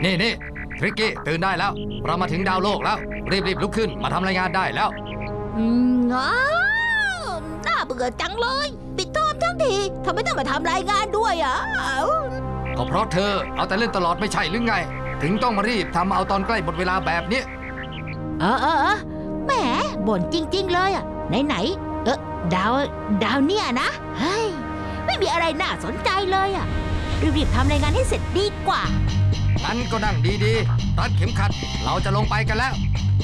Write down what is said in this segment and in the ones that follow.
นี่ทริกกี้ตื่นได้แล้วเรามาถึงดาวโลกแล้วรีบลุกขึ้นมาทำรายงานได้แล้วน่าเบื่อจังเลยปิดเทอมทั้งทีทำไมต้องมาทำรายงานด้วยอ่ะก็เพราะเธอเอาแต่เล่นตลอดไม่ใช่หรือไงถึงต้องมารีบทำเอาตอนใกล้หมดเวลาแบบนี้แหมบ่นจริงๆเลยอ่ะไหนดาวเนี่ยนะเฮ้ยไม่มีอะไรน่าสนใจเลยอ่ะรีบทำรายงานให้เสร็จดีกว่างั้นก็นั่งดีๆรัดเข็มขัดเราจะลงไปกันแล้ว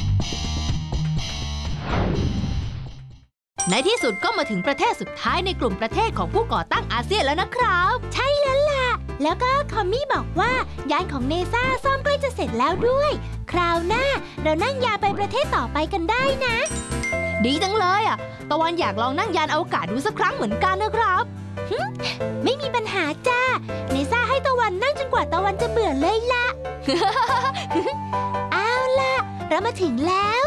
ในที่สุดก็มาถึงประเทศสุดท้ายในกลุ่มประเทศของผู้ก่อตั้งอาเซียนแล้วนะครับใช่แล้วล่ะแล้วก็คอมมี่บอกว่ายานของเนซ่าซ่อมใกล้จะเสร็จแล้วด้วยคราวหน้าเรานั่งยานไปประเทศต่อไปกันได้นะดีจังเลยอ่ะตะวันอยากลองนั่งยานอวกาศดูสักครั้งเหมือนกันนะครับไม่มีปัญหาจ้าเนซ่าให้ตะวันนั่งจนกว่าตะวันจะเบื่อเลยล่ะ เอาล่ะเรามาถึงแล้ว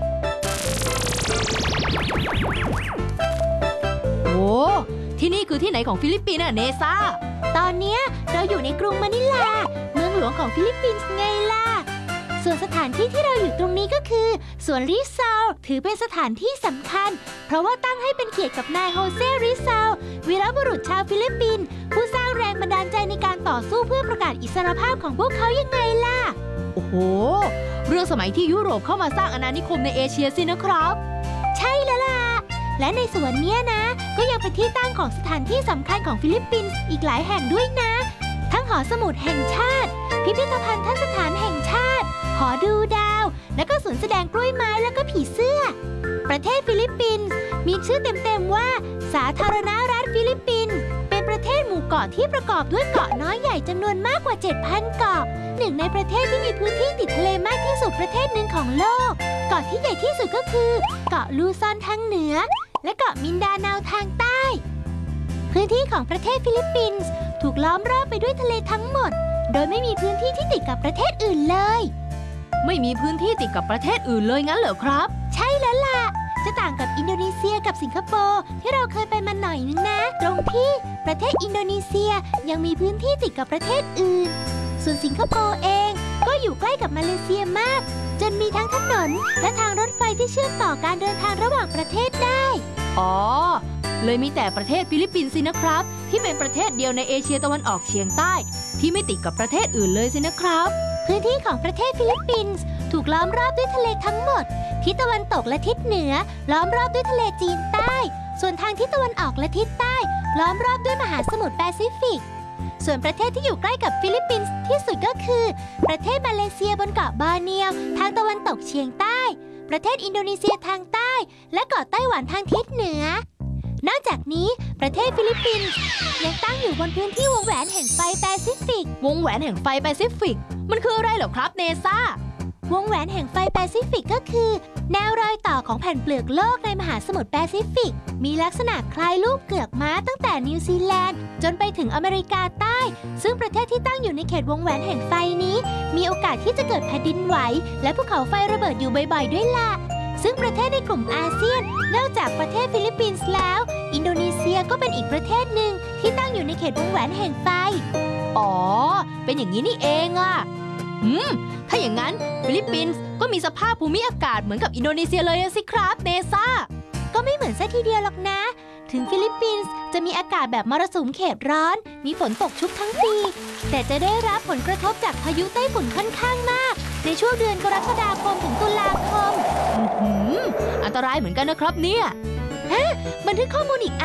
โอ้ที่นี่คือที่ไหนของฟิลิปปินส์เนซ่าตอนนี้เราอยู่ในกรุงมะนิลาเมืองหลวงของฟิลิปปินส์ไงล่ะส่วนสถานที่ที่เราอยู่ตรงนี้ก็คือสวนริซาลถือเป็นสถานที่สำคัญเพราะว่าตั้งให้เป็นเกียรติกับนายโฮเซริซาลวีรบุรุษชาวฟิลิปปินส์ผู้สร้างแรงบันดาลใจในการต่อสู้เพื่อประกาศอิสรภาพของพวกเขายังไงล่ะโอ้โหเรื่องสมัยที่ยุโรปเข้ามาสร้างอาณานิคมในเอเชียสินะครับใช่แล้วล่ะและในสวนนี้นะก็ยังเป็นที่ตั้งของสถานที่สำคัญของฟิลิปปินส์อีกหลายแห่งด้วยนะทั้งหอสมุดแห่งชาติพิพิธภัณฑสถานแห่งชาติหอดูดาวและก็ศูนย์แสดงกล้วยไม้แล้วก็ผีเสื้อประเทศฟิลิปปินส์มีชื่อเต็มๆว่าสาธารณรัฐฟิลิปปินส์เป็นประเทศหมู่เกาะที่ประกอบด้วยเกาะน้อยใหญ่จำนวนมากกว่า 7,000 เกาะหนึ่งในประเทศที่มีพื้นที่ติดทะเลมากที่สุดประเทศหนึ่งของโลกเกาะที่ใหญ่ที่สุดก็คือเกาะลูซอนทางเหนือและเกาะมินดาเนาทางใต้พื้นที่ของประเทศฟิลิปปินส์ถูกล้อมรอบไปด้วยทะเลทั้งหมดโดยไม่มีพื้นที่ที่ติดกับประเทศอื่นเลยไม่มีพื้นที่ติดกับประเทศอื่นเลยงั้นเหรอครับใช่แล้วล่ะจะต่างกับอินโดนีเซียกับสิงคโปร์ที่เราเคยไปมาหน่อยนึงนะตรงที่ประเทศอินโดนีเซียยังมีพื้นที่ติดกับประเทศอื่นส่วนสิงคโปร์เองก็อยู่ใกล้กับมาเลเซียมากจนมีทั้งถนนและทางรถไฟที่เชื่อมต่อการเดินทางระหว่างประเทศได้อ๋อเลยมีแต่ประเทศฟิลิปปินส์สินะครับที่เป็นประเทศเดียวในเอเชียตะวันออกเฉียงใต้ที่ไม่ติดกับประเทศอื่นเลยสินะครับพื้นที่ของประเทศฟิลิปปินส์ถูกล้อมรอบด้วยทะเลทั้งหมดทิศตะวันตกและทิศเหนือล้อมรอบด้วยทะเลจีนใต้ส่วนทางทิศตะวันออกและทิศใต้ล้อมรอบด้วยมหาสมุทรแปซิฟิกส่วนประเทศที่อยู่ใกล้กับฟิลิปปินส์ที่สุดก็คือประเทศมาเลเซียบนเกาะบอร์เนียวทางตะวันตกเฉียงใต้ประเทศอินโดนีเซียทางใต้และเกาะไต้หวันทางทิศเหนือนอกจากนี้ประเทศฟิลิปปินส์ยังตั้งอยู่บนพื้นที่วงแหวนแห่งไฟแปซิฟิกวงแหวนแห่งไฟแปซิฟิกมันคืออะไรเหรอครับเนซ่าวงแหวนแห่งไฟแปซิฟิกก็คือแนวรอยต่อของแผ่นเปลือกโลกในมหาสมุทรแปซิฟิกมีลักษณะคล้ายรูปเกือกม้าตั้งแต่นิวซีแลนด์จนไปถึงอเมริกาใต้ซึ่งประเทศที่ตั้งอยู่ในเขตวงแหวนแห่งไฟนี้มีโอกาสที่จะเกิดแผ่นดินไหวและภูเขาไฟระเบิดอยู่บ่อยๆด้วยล่ะซึ่งประเทศในกลุ่มอาเซียนนอกจากประเทศฟิลิปปินส์แล้วอินโดนีเซียก็เป็นอีกประเทศหนึ่งที่ตั้งอยู่ในเขตวงแหวนแห่งไฟอ๋อเป็นอย่างนี้นี่เองอ่ะถ้าอย่างนั้นฟิลิปปินส์ก็มีสภาพภูมิอากาศเหมือนกับอินโดนีเซียเลยสิครับเนซ่าก็ไม่เหมือนซะทีเดียวหรอกนะถึงฟิลิปปินส์จะมีอากาศแบบมรสุมเขตร้อนมีฝนตกชุกทั้งปีแต่จะได้รับผลกระทบจากพายุไต้ฝุ่นค่อนข้างมากในช่วงเดือนกรกฎาคมถึงตุลาคมอันตรายเหมือนกันนะครับเนี่ยบันทึกข้อมูลอีก